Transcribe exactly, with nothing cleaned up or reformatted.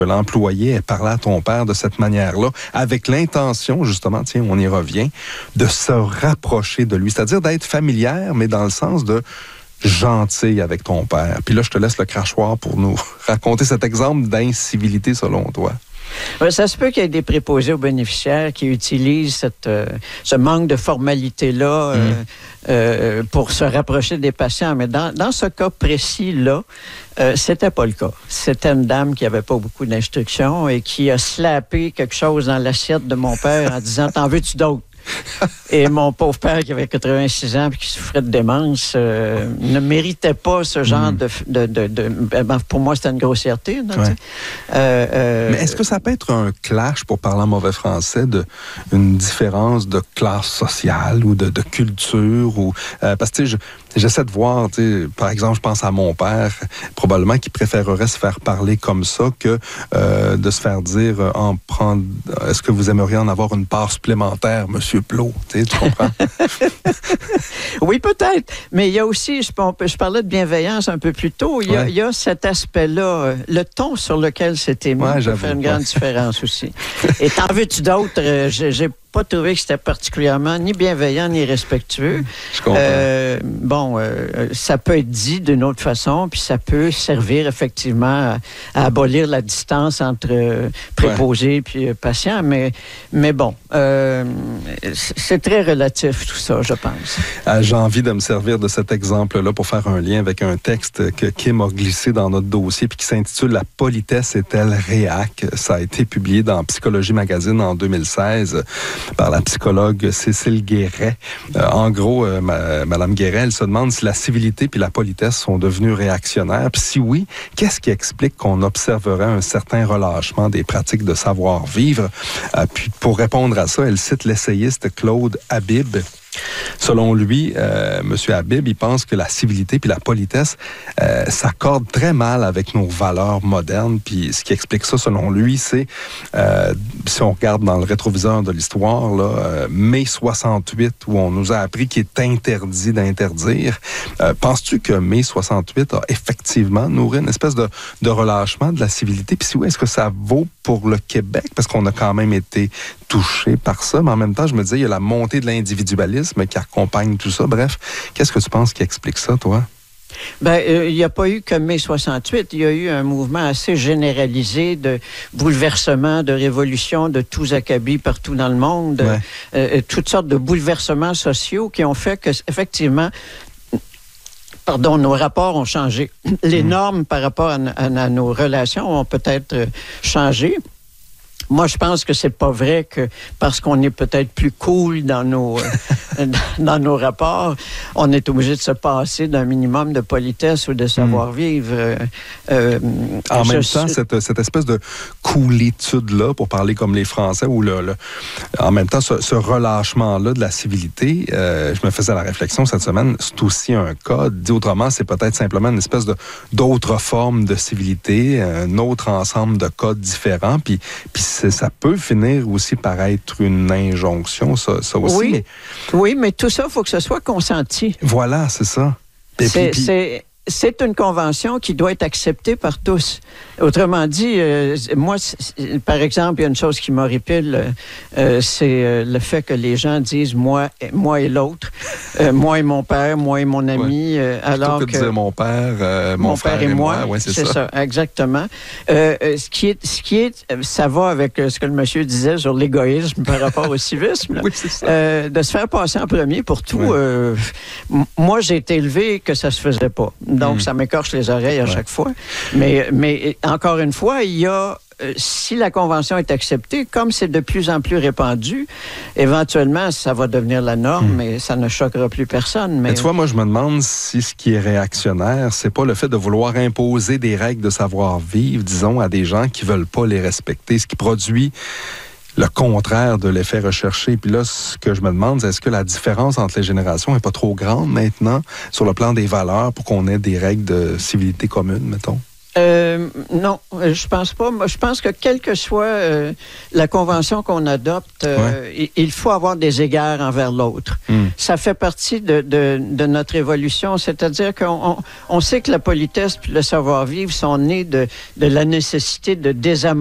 l'employé ait parlé à ton père de cette manière-là, avec l'intention, justement, tiens, on y revient, de se rapprocher de lui, c'est-à-dire d'être familière, mais dans le sens de gentil avec ton père. Puis là, je te laisse le crachoir pour nous raconter cet exemple d'incivilité selon toi. Ouais, ça se peut qu'il y ait des préposés aux bénéficiaires qui utilisent cette, euh, ce manque de formalité-là euh, mmh. euh, pour se rapprocher des patients. Mais dans, dans ce cas précis-là, euh, c'était pas le cas. C'était une dame qui avait pas beaucoup d'instructions et qui a slappé quelque chose dans l'assiette de mon père en disant « T'en veux-tu d'autres? » Et mon pauvre père qui avait quatre-vingt-six ans et qui souffrait de démence euh, ne méritait pas ce genre mmh. de, de, de, de... Ben, pour moi, c'était une grossièreté. Non, ouais. euh, euh, Mais est-ce que ça peut être un clash, pour parler en mauvais français, de une différence de classe sociale ou de, de culture? Ou, euh, parce que j'essaie de voir, par exemple, je pense à mon père, probablement qu'il préférerait se faire parler comme ça que euh, de se faire dire en prendre, est-ce que vous aimeriez en avoir une part supplémentaire, monsieur Plot? Tu comprends? Oui, peut-être. Mais il y a aussi, je, je parlais de bienveillance un peu plus tôt, il y a, ouais. il y a cet aspect-là, le ton sur lequel c'est émis ouais, peut faire une grande ouais. différence aussi. Et t'en veux-tu d'autres? Euh, j'ai pas trouvé que c'était particulièrement ni bienveillant ni respectueux. Je comprends. Euh, bon, euh, ça peut être dit d'une autre façon, puis ça peut servir effectivement à, à abolir la distance entre euh, préposé ouais. puis euh, patient, mais, mais bon, euh, c'est très relatif tout ça, je pense. Euh, J'ai envie de me servir de cet exemple-là pour faire un lien avec un texte que Kim a glissé dans notre dossier puis qui s'intitule « La politesse est-elle réac ». Ça a été publié dans Psychologie Magazine en deux mille seize. Par la psychologue Cécile Guéret. Euh, en gros, euh, ma, Mme Guéret, elle se demande si la civilité puis la politesse sont devenues réactionnaires. Puis si oui, qu'est-ce qui explique qu'on observerait un certain relâchement des pratiques de savoir-vivre? Euh, puis pour répondre à ça, elle cite l'essayiste Claude Habib. Selon lui, euh, M. Habib, il pense que la civilité puis la politesse euh, s'accordent très mal avec nos valeurs modernes. Puis ce qui explique ça, selon lui, c'est, euh, si on regarde dans le rétroviseur de l'histoire, là, euh, mai soixante-huit, où on nous a appris qu'il est interdit d'interdire. Euh, penses-tu que mai soixante-huit a effectivement nourri une espèce de, de relâchement de la civilité? Puis si oui, est-ce que ça vaut pour le Québec? Parce qu'on a quand même été touché par ça, mais en même temps, je me disais, il y a la montée de l'individualisme qui accompagne tout ça. Bref, qu'est-ce que tu penses qui explique ça, toi? Bien, euh, il n'y a pas eu que mai soixante-huit, il y a eu un mouvement assez généralisé de bouleversement, de révolution, de tous acabits partout dans le monde, ouais. euh, toutes sortes de bouleversements sociaux qui ont fait que, effectivement, pardon, nos rapports ont changé. Les mmh. normes par rapport à, à, à nos relations ont peut-être euh, changé. Moi, je pense que c'est pas vrai que parce qu'on est peut-être plus cool dans nos euh, dans nos rapports, on est obligé de se passer d'un minimum de politesse ou de savoir-vivre. Euh, euh, en même temps, cette, cette espèce de coolitude-là, pour parler comme les Français, ou le, le en même temps, ce, ce relâchement-là de la civilité, euh, je me faisais la réflexion cette semaine, c'est aussi un cas. Dit autrement, c'est peut-être simplement une espèce de d'autres formes de civilité, un autre ensemble de codes différents, puis puis ça peut finir aussi par être une injonction, ça, ça aussi. Oui, mais... oui, mais tout ça, il faut que ce soit consenti. Voilà, c'est ça. C'est, puis... c'est, c'est une convention qui doit être acceptée par tous. Autrement dit, euh, moi, par exemple, il y a une chose qui m'horripile, euh, c'est euh, le fait que les gens disent moi, moi et l'autre, euh, moi et mon père, moi et mon ami, ouais. euh, alors Plutôt que, que de dire mon père, euh, mon, mon frère père et, et moi, moi. Ouais, c'est, c'est ça. ça, exactement. Euh, ce qui est, ce qui est, ça va avec ce que le monsieur disait sur l'égoïsme par rapport au civisme. Là. Oui, c'est ça. Euh, de se faire passer en premier pour tout. Ouais. Euh, moi, j'ai été élevé que ça se faisait pas. Donc, mmh. ça m'écorche les oreilles à ouais. chaque fois. Mais, mais encore une fois, il y a, euh, si la Convention est acceptée, comme c'est de plus en plus répandu, éventuellement, ça va devenir la norme, mmh. mais ça ne choquera plus personne. Mais... mais tu vois, moi, je me demande si ce qui est réactionnaire, c'est pas le fait de vouloir imposer des règles de savoir-vivre, disons, à des gens qui veulent pas les respecter, ce qui produit le contraire de l'effet recherché. Puis là, ce que je me demande, c'est est-ce que la différence entre les générations n'est pas trop grande maintenant sur le plan des valeurs pour qu'on ait des règles de civilité commune, mettons? Euh, non, je pense pas. Moi, je pense que quelle que soit euh, la convention qu'on adopte, euh, ouais. il faut avoir des égards envers l'autre. Mm. Ça fait partie de, de, de notre évolution, c'est-à-dire qu'on on, on sait que la politesse et le savoir-vivre sont nés de, de la nécessité de désamorcer